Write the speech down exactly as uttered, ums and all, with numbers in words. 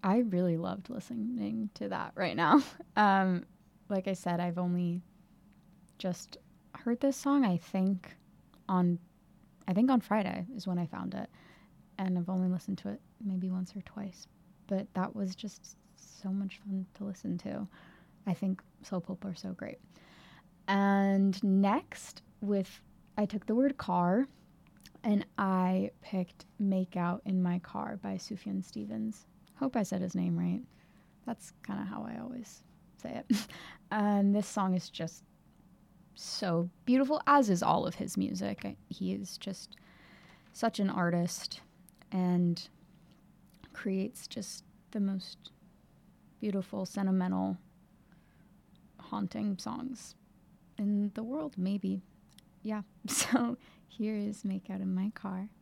I really loved listening to that right now. Um, like I said, I've only just heard this song, I think, on I think on Friday is when I found it. And I've only listened to it maybe once or twice. But that was just so much fun to listen to. I think Slow Pulp are so great. And next, with I took the word car and I picked Make Out in My Car by Sufjan Stevens. Hope I said his name right. That's kind of how I always say it. And this song is just so beautiful, as is all of his music. He is just such an artist and creates just the most beautiful, sentimental, haunting songs in the world, maybe. Yeah. So here is Make Out in My Car.